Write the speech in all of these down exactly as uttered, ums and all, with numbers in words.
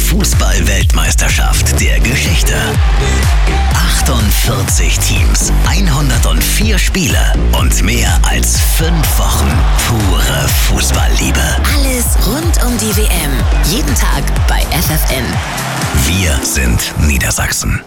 Fußball-Weltmeisterschaft der Geschichte. achtundvierzig Teams, hundertvier Spiele und mehr als fünf Wochen pure Fußballliebe. Alles rund um die W M. Jeden Tag bei F F N. Wir sind Niedersachsen.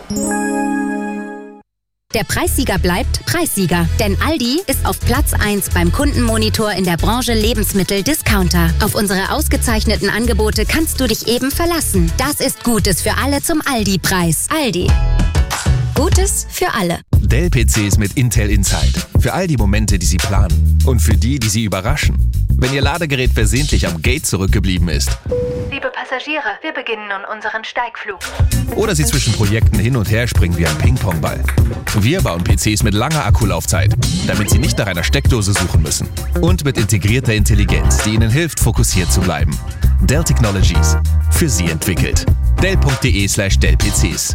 Der Preissieger bleibt Preissieger, denn Aldi ist auf Platz eins beim Kundenmonitor in der Branche Lebensmittel-Discounter. Auf unsere ausgezeichneten Angebote kannst du dich eben verlassen. Das ist Gutes für alle zum Aldi-Preis. Aldi. Gutes für alle. Dell-P Cs mit Intel Inside. Für all die Momente, die Sie planen. Und für die, die Sie überraschen. Wenn Ihr Ladegerät versehentlich am Gate zurückgeblieben ist. Liebe Passagiere, wir beginnen nun unseren Steigflug. Oder Sie zwischen Projekten hin und her springen wie ein Ping-Pong-Ball. Wir bauen P Cs mit langer Akkulaufzeit, damit Sie nicht nach einer Steckdose suchen müssen. Und mit integrierter Intelligenz, die Ihnen hilft, fokussiert zu bleiben. Dell Technologies. Für Sie entwickelt. Dell.de slash Dell-PCs.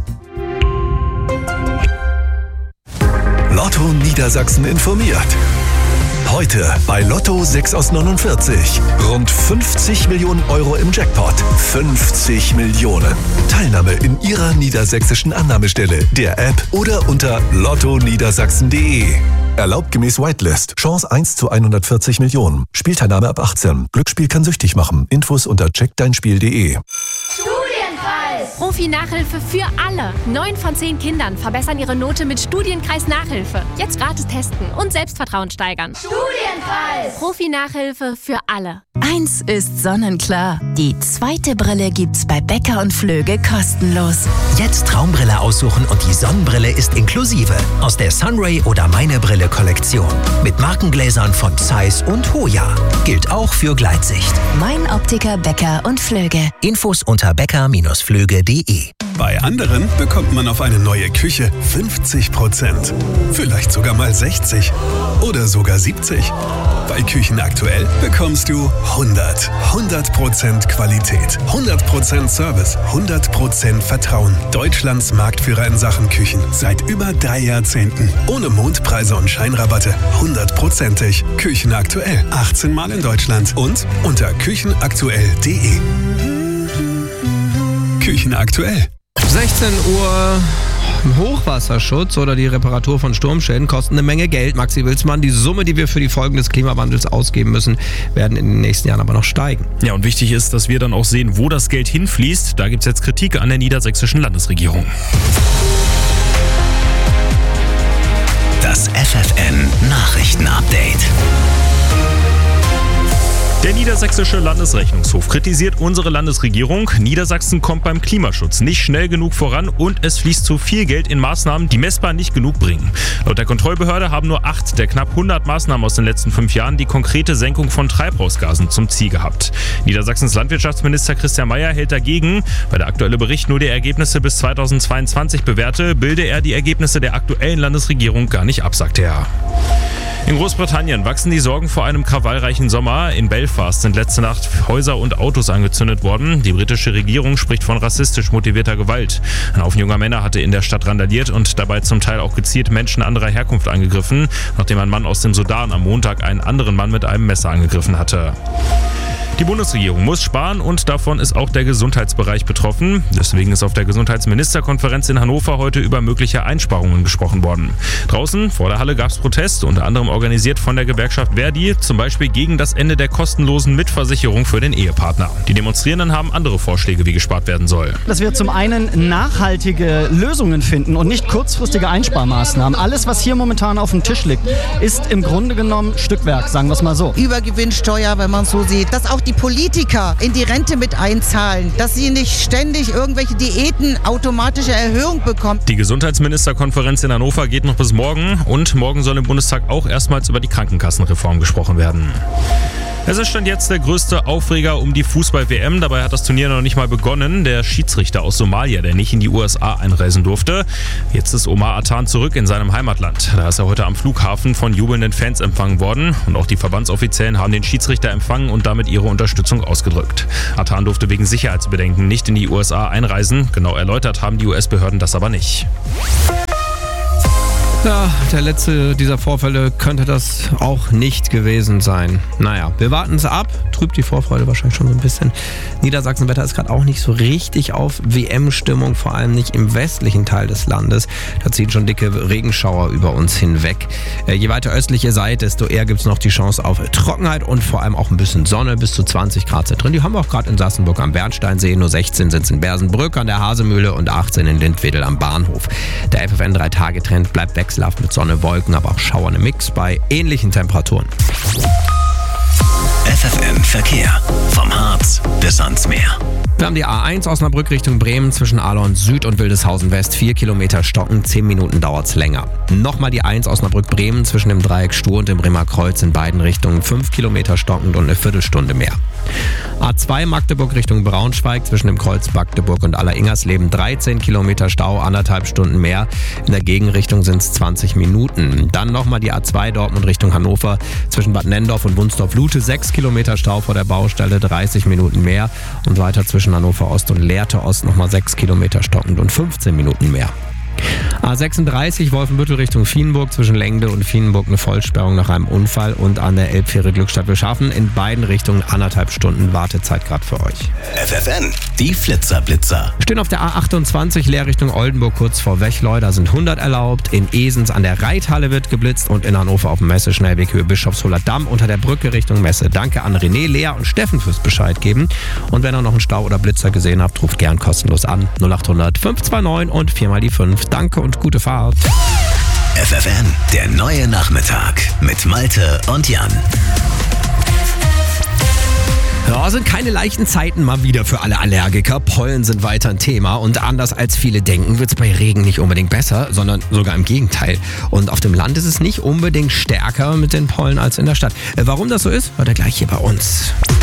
Lotto Niedersachsen informiert. Heute bei Lotto sechs aus neunundvierzig. Rund fünfzig Millionen Euro im Jackpot. fünfzig Millionen. Teilnahme in Ihrer niedersächsischen Annahmestelle, der App oder unter lotto niedersachsen punkt de. Erlaubt gemäß Whitelist. Chance eins zu hundertvierzig Millionen. Spielteilnahme ab achtzehn. Glücksspiel kann süchtig machen. Infos unter check dein spiel punkt de. Profi-Nachhilfe für alle. Neun von zehn Kindern verbessern ihre Note mit Studienkreis Nachhilfe. Jetzt gratis testen und Selbstvertrauen steigern. Studienkreis! Profi-Nachhilfe für alle. Eins ist sonnenklar. Die zweite Brille gibt's bei Becker und Flöge kostenlos. Jetzt Traumbrille aussuchen und die Sonnenbrille ist inklusive. Aus der Sunray oder Meine Brille Kollektion. Mit Markengläsern von Zeiss und Hoya. Gilt auch für Gleitsicht. Mein Optiker Becker und Flöge. Infos unter becker Flöge punkt de. Bei anderen bekommt man auf eine neue Küche fünfzig Prozent. Vielleicht sogar mal sechzig oder sogar siebzig. Bei Küchen aktuell bekommst du hundert. hundert Prozent Qualität, hundert Prozent Service, hundert Prozent Vertrauen. Deutschlands Marktführer in Sachen Küchen. Seit über drei Jahrzehnten. Ohne Mondpreise und Scheinrabatte. hundertprozentig. Küchen aktuell. achtzehn Mal in Deutschland. Und unter küchenaktuell punkt de. Küchen aktuell. sechzehn Uhr. Hochwasserschutz oder die Reparatur von Sturmschäden kosten eine Menge Geld. Maxi Wilsmann, die Summe, die wir für die Folgen des Klimawandels ausgeben müssen, werden in den nächsten Jahren aber noch steigen. Ja, und wichtig ist, dass wir dann auch sehen, wo das Geld hinfließt. Da gibt es jetzt Kritik an der niedersächsischen Landesregierung. Das F F N Nachrichtenupdate. Der Niedersächsische Landesrechnungshof kritisiert unsere Landesregierung. Niedersachsen kommt beim Klimaschutz nicht schnell genug voran und es fließt zu viel Geld in Maßnahmen, die messbar nicht genug bringen. Laut der Kontrollbehörde haben nur acht der knapp hundert Maßnahmen aus den letzten fünf Jahren die konkrete Senkung von Treibhausgasen zum Ziel gehabt. Niedersachsens Landwirtschaftsminister Christian Mayer hält dagegen. Weil der aktuelle Bericht nur die Ergebnisse bis zweitausendzweiundzwanzig bewährte, bilde er die Ergebnisse der aktuellen Landesregierung gar nicht ab, sagte er. In Großbritannien wachsen die Sorgen vor einem krawallreichen Sommer. In Belfast sind letzte Nacht Häuser und Autos angezündet worden. Die britische Regierung spricht von rassistisch motivierter Gewalt. Ein Haufen junger Männer hatte in der Stadt randaliert und dabei zum Teil auch gezielt Menschen anderer Herkunft angegriffen, nachdem ein Mann aus dem Sudan am Montag einen anderen Mann mit einem Messer angegriffen hatte. Die Bundesregierung muss sparen und davon ist auch der Gesundheitsbereich betroffen. Deswegen ist auf der Gesundheitsministerkonferenz in Hannover heute über mögliche Einsparungen gesprochen worden. Draußen vor der Halle gab es Protest, unter anderem organisiert von der Gewerkschaft Verdi, zum Beispiel gegen das Ende der kostenlosen Mitversicherung für den Ehepartner. Die Demonstrierenden haben andere Vorschläge, wie gespart werden soll. Dass wir zum einen nachhaltige Lösungen finden und nicht kurzfristige Einsparmaßnahmen. Alles, was hier momentan auf dem Tisch liegt, ist im Grunde genommen Stückwerk, sagen wir es mal so. Übergewinnsteuer, wenn man es so sieht, dass auch die Politiker in die Rente mit einzahlen, dass sie nicht ständig irgendwelche Diäten automatische Erhöhung bekommen. Die Gesundheitsministerkonferenz in Hannover geht noch bis morgen und morgen soll im Bundestag auch erstmals über die Krankenkassenreform gesprochen werden. Es ist Stand jetzt der größte Aufreger um die Fußball-W M. Dabei hat das Turnier noch nicht mal begonnen. Der Schiedsrichter aus Somalia, der nicht in die U S A einreisen durfte. Jetzt ist Omar Atan zurück in seinem Heimatland. Da ist er heute am Flughafen von jubelnden Fans empfangen worden. Und auch die Verbandsoffiziellen haben den Schiedsrichter empfangen und damit ihre Unterstützung ausgedrückt. Atan durfte wegen Sicherheitsbedenken nicht in die U S A einreisen. Genau erläutert haben die U S-Behörden das aber nicht. Ja, der letzte dieser Vorfälle könnte das auch nicht gewesen sein. Naja, wir warten es ab. trübt die Vorfreude wahrscheinlich schon so ein bisschen. Niedersachsen-Wetter ist gerade auch nicht so richtig auf W M-Stimmung, vor allem nicht im westlichen Teil des Landes. Da ziehen schon dicke Regenschauer über uns hinweg. Äh, je weiter östlich ihr seid, desto eher gibt es noch die Chance auf Trockenheit und vor allem auch ein bisschen Sonne. Bis zu zwanzig Grad sind drin. Die haben wir auch gerade in Sassenburg am Bernsteinsee. Nur sechzehn sind es in Bersenbrück an der Hasemühle und achtzehn in Lindwedel am Bahnhof. Der F F N drei Tage Trend bleibt wechselhaft mit Sonne, Wolken, aber auch Schauern im Mix bei ähnlichen Temperaturen. F F N Verkehr. Vom Harz bis ans Meer. Wir haben die A eins Osnabrück Richtung Bremen zwischen Ahlorn Süd und Wildeshausen West. Vier Kilometer stocken, zehn Minuten dauert's länger. Nochmal die eins Osnabrück-Bremen zwischen dem Dreieck Stur und dem Bremer Kreuz in beiden Richtungen. Fünf Kilometer stockend und eine Viertelstunde mehr. A zwei Magdeburg Richtung Braunschweig zwischen dem Kreuz Magdeburg und Aller-Ingersleben. dreizehn Kilometer Stau, anderthalb Stunden mehr. In der Gegenrichtung sind es zwanzig Minuten. Dann nochmal die A zwei Dortmund Richtung Hannover zwischen Bad Nendorf und Wunsdorf-Lute. sechs Kilometer Stau vor der Baustelle, dreißig Minuten mehr. Und weiter zwischen Hannover Ost und Lehrte Ost nochmal sechs Kilometer stockend und fünfzehn Minuten mehr. A sechsunddreißig Wolfenbüttel Richtung Vienburg zwischen Lengde und Vienburg eine Vollsperrung nach einem Unfall und an der Elbfähre Glückstadt Wilschafen in beiden Richtungen anderthalb Stunden Wartezeit gerade für euch. F F N, die Flitzer-Blitzer. Stehen auf der A achtundzwanzig leer Richtung Oldenburg kurz vor Wechleu, da sind hundert erlaubt. In Esens an der Reithalle wird geblitzt und in Hannover auf dem Messeschnellweg Höhe Bischofshofer Damm unter der Brücke Richtung Messe. Danke an René, Lea und Steffen fürs Bescheid geben. Und wenn ihr noch einen Stau oder Blitzer gesehen habt, ruft gern kostenlos an. null acht hundert fünf zwei neun und viermal die fünf. Danke und gute Fahrt. F F N, der neue Nachmittag mit Malte und Jan. Ja, sind keine leichten Zeiten mal wieder für alle Allergiker. Pollen sind weiter ein Thema und anders als viele denken, wird es bei Regen nicht unbedingt besser, sondern sogar im Gegenteil. Und auf dem Land ist es nicht unbedingt stärker mit den Pollen als in der Stadt. Warum das so ist, hört ihr gleich hier bei uns.